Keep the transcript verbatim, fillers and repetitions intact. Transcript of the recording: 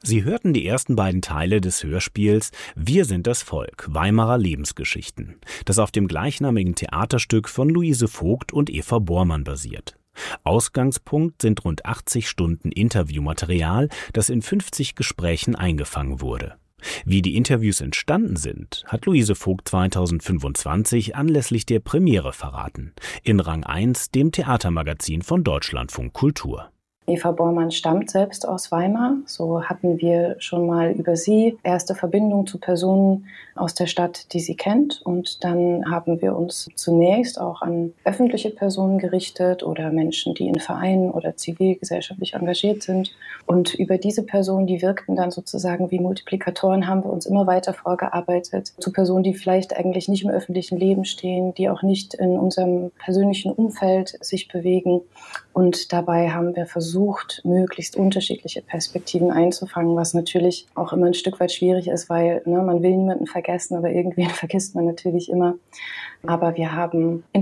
Sie hörten die ersten beiden Teile des Hörspiels Wir sind das Volk, Weimarer Lebensgeschichten, das auf dem gleichnamigen Theaterstück von Luise Vogt und Eva Bormann basiert. Ausgangspunkt sind rund achtzig Stunden Interviewmaterial, das in fünfzig Gesprächen eingefangen wurde. Wie die Interviews entstanden sind, hat Luise Vogt zweitausendfünfundzwanzig anlässlich der Premiere verraten, in Rang eins, dem Theatermagazin von Deutschlandfunk Kultur. Eva Bormann stammt selbst aus Weimar. So hatten wir schon mal über sie erste Verbindung zu Personen aus der Stadt, die sie kennt. Und dann haben wir uns zunächst auch an öffentliche Personen gerichtet oder Menschen, die in Vereinen oder zivilgesellschaftlich engagiert sind. Und über diese Personen, die wirkten dann sozusagen wie Multiplikatoren, haben wir uns immer weiter vorgearbeitet zu Personen, die vielleicht eigentlich nicht im öffentlichen Leben stehen, die auch nicht in unserem persönlichen Umfeld sich bewegen. Und dabei haben wir versucht, versucht, möglichst unterschiedliche Perspektiven einzufangen, was natürlich auch immer ein Stück weit schwierig ist, weil ne, man will niemanden vergessen, aber irgendwen vergisst man natürlich immer. Aber wir haben